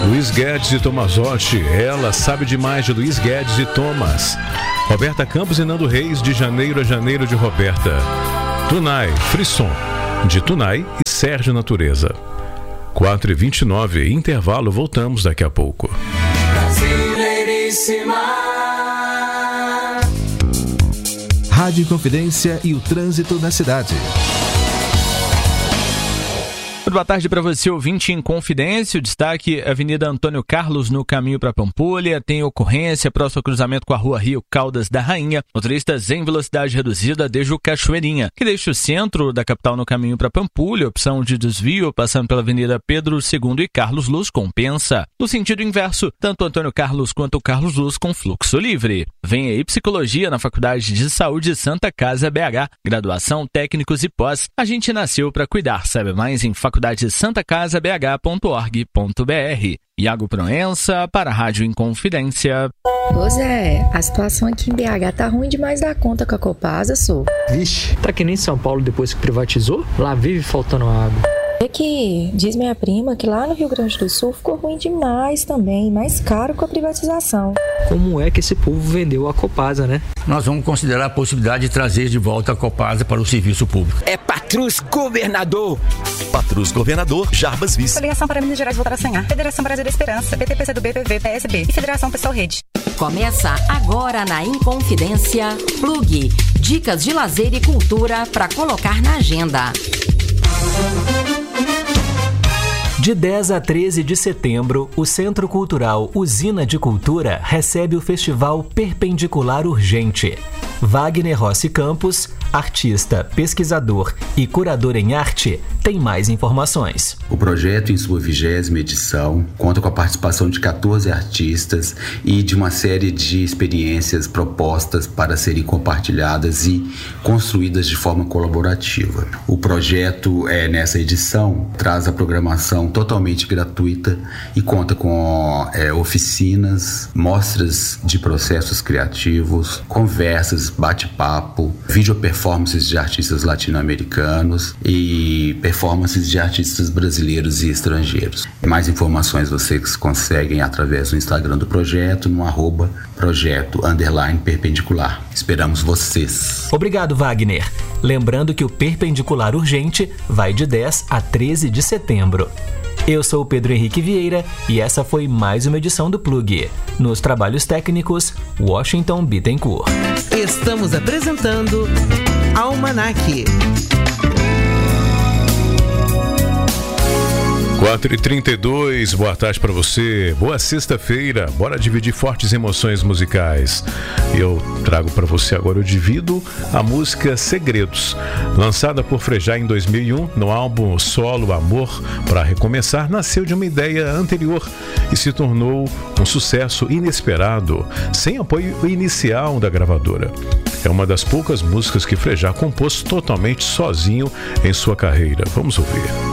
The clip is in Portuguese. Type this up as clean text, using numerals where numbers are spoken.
Luiz Guedes e Tomazotti, ela sabe demais de Luiz Guedes e Thomas. Roberta Campos e Nando Reis, de Janeiro a Janeiro, de Roberta. Tunai, Frisson, de Tunai e Sérgio Natureza. 4h29, intervalo, voltamos daqui a pouco. Brasileiríssima. Rádio Inconfidência e o trânsito na cidade. Boa tarde para você, ouvinte em Confidência. O destaque: Avenida Antônio Carlos, no caminho para Pampulha. Tem ocorrência próximo ao cruzamento com a Rua Rio Caldas da Rainha. Motoristas em velocidade reduzida desde o Cachoeirinha, que deixa o centro da capital no caminho para Pampulha. Opção de desvio passando pela Avenida Pedro II e Carlos Luz compensa. No sentido inverso, tanto Antônio Carlos quanto Carlos Luz com fluxo livre. Vem aí Psicologia na Faculdade de Saúde Santa Casa BH. Graduação, técnicos e pós. A gente nasceu para cuidar. Sabe mais em faculdadesantacasabh.org.br. Iago Proença para a Rádio Inconfidência. Ô Zé, a situação aqui em BH tá ruim demais da conta com a Copasa, sou. Vixe, tá que nem São Paulo depois que privatizou? Lá vive faltando água. É que diz minha prima que lá no Rio Grande do Sul ficou ruim demais também, mais caro com a privatização. Como é que esse povo vendeu a Copasa, né? Nós vamos considerar a possibilidade de trazer de volta a Copasa para o serviço público. É Patrus Governador. Patrus Governador, Jarbas Vice. Coligação para Minas Gerais voltar a sonhar. Federação Brasil da Esperança, PTPC do BPV, PSB e Federação Pessoal Rede. Começa agora na Inconfidência, Plug. Dicas de lazer e cultura para colocar na agenda. De 10 a 13 de setembro, o Centro Cultural Usina de Cultura recebe o Festival Perpendicular Urgente. Wagner Rossi Campos, artista, pesquisador e curador em arte, tem mais informações. O projeto, em sua 20ª edição, conta com a participação de 14 artistas e de uma série de experiências propostas para serem compartilhadas e construídas de forma colaborativa. O projeto, nessa edição, traz a programação totalmente gratuita e conta com oficinas, mostras de processos criativos, conversas, bate-papo, vídeo performances de artistas latino-americanos e performances de artistas brasileiros e estrangeiros. Mais informações vocês conseguem através do Instagram do projeto, no @projeto_perpendicular. Esperamos vocês. Obrigado, Wagner. Lembrando que o Perpendicular Urgente vai de 10 a 13 de setembro. Eu sou o Pedro Henrique Vieira e essa foi mais uma edição do Plug. Nos trabalhos técnicos, Washington Bittencourt. Estamos apresentando Almanac. 4h32, boa tarde para você, boa sexta-feira, bora dividir fortes emoções musicais. Eu trago para você agora, eu divido a música Segredos, lançada por Frejá em 2001, no álbum solo Amor para Recomeçar, nasceu de uma ideia anterior e se tornou um sucesso inesperado, sem apoio inicial da gravadora. É uma das poucas músicas que Frejá compôs totalmente sozinho em sua carreira. Vamos ouvir.